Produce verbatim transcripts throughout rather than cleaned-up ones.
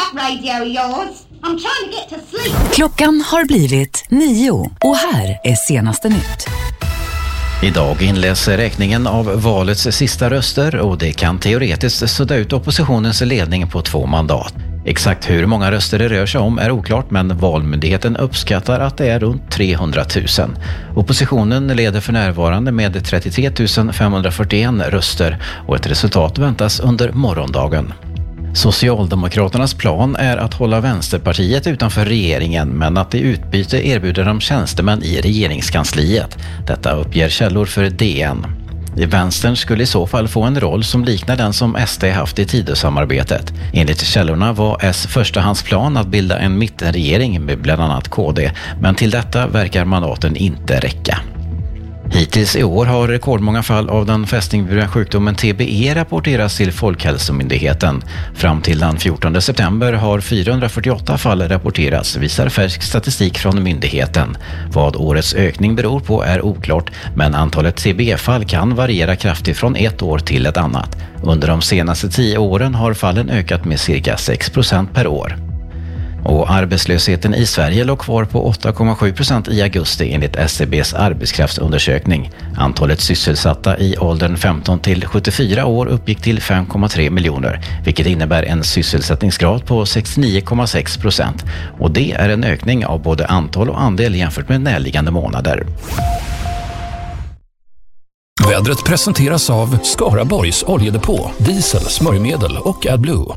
that radio of yours. I'm trying to get to sleep. Klockan har blivit nio och här är senaste nytt. Idag inleds räkningen av valets sista röster och det kan teoretiskt sudda ut oppositionens ledning på två mandat. Exakt hur många röster det rör sig om är oklart, men Valmyndigheten uppskattar att det är runt trehundratusen. Oppositionen leder för närvarande med trettiotre tusen femhundrafyrtioen röster och ett resultat väntas under morgondagen. Socialdemokraternas plan är att hålla Vänsterpartiet utanför regeringen, men att i utbyte erbjuder de tjänstemän i regeringskansliet. Detta uppger källor för D N. Vänstern skulle i så fall få en roll som liknar den som S D haft i Tidösamarbetet. Enligt källorna var S förstahandsplan att bilda en mittenregering med bland annat K D, men till detta verkar mandaten inte räcka. Hittills i år har rekordmånga fall av den fästingburna sjukdomen T B E rapporterats till Folkhälsomyndigheten. Fram till den fjortonde september har fyrahundrafyrtioåtta fall rapporterats, visar färsk statistik från myndigheten. Vad årets ökning beror på är oklart, men antalet T B E-fall kan variera kraftigt från ett år till ett annat. Under de senaste tio åren har fallen ökat med cirka sex procent per år. Och arbetslösheten i Sverige låg kvar på åtta komma sju procent i augusti enligt S C B:s arbetskraftsundersökning. Antalet sysselsatta i åldern femton till sjuttiofyra år uppgick till fem komma tre miljoner, vilket innebär en sysselsättningsgrad på sextionio komma sex procent. Och det är en ökning av både antal och andel jämfört med närliggande månader. Vädret presenteras av Skaraborgs oljedepå, diesel, smörjmedel och AdBlue.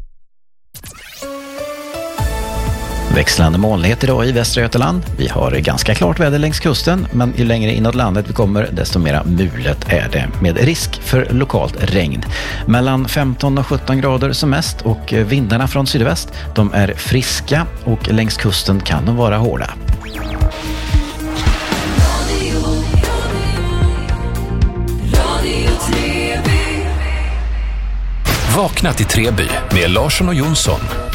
Växlande molnighet idag i Västra Götaland. Vi har ganska klart väder längs kusten, men ju längre inåt landet vi kommer desto mera mulet är det, med risk för lokalt regn. Mellan femton och sjutton grader som mest, och vindarna från sydväst, de är friska och längs kusten kan de vara hårda. Vakna till Treby med Larsson och Jonsson.